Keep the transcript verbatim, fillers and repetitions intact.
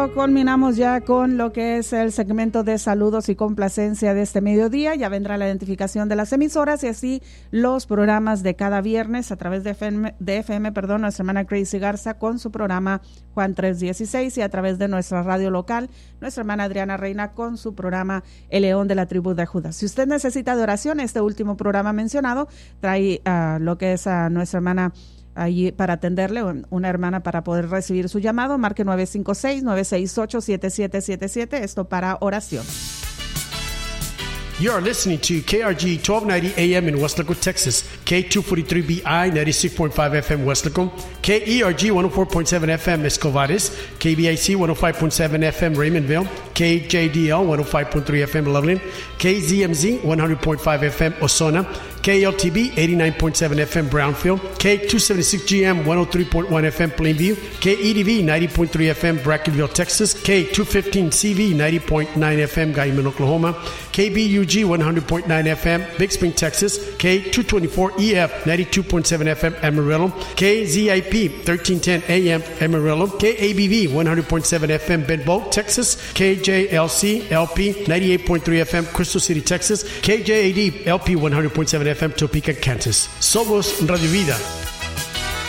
Culminamos ya con lo que es el segmento de saludos y complacencia de este mediodía. Ya vendrá la identificación de las emisoras y así los programas de cada viernes a través de F M, de F M, perdón, nuestra hermana Crazy Garza con su programa Juan tres dieciséis y a través de nuestra radio local, nuestra hermana Adriana Reina con su programa El León de la Tribu de Judá. Si usted necesita de oración, este último programa mencionado trae uh, lo que es a nuestra hermana allí para atenderle, una hermana para poder recibir su llamado. Marque nueve cinco seis, nueve seis ocho, siete siete siete siete, esto para oración. You are listening to K R G twelve ninety A M in Weslaco, Texas, K two forty-three B I ninety-six point five F M Weslaco, K E R G one oh four point seven F M Escovares, K B I C one oh five point seven F M Raymondville, K J D L one oh five point three F M Loveland, K Z M Z one hundred point five F M Osona, K L T B eighty-nine point seven F M Brownfield, K two seventy-six G M one oh three point one F M Plainview, K E D V ninety point three F M Brackenville, Texas, K two fifteen C V ninety point nine F M Guyman, Oklahoma, K B U G one hundred point nine F M Big Spring, Texas, K two twenty-four E F ninety-two point seven F M Amarillo, K Z I P thirteen ten A M Amarillo, K A B V one hundred point seven F M Bedboe, Texas, K J L C L P ninety-eight point three F M Crystal City, Texas, K J A D L P one hundred point seven F M Topeka, Kansas. Somos Radio Vida.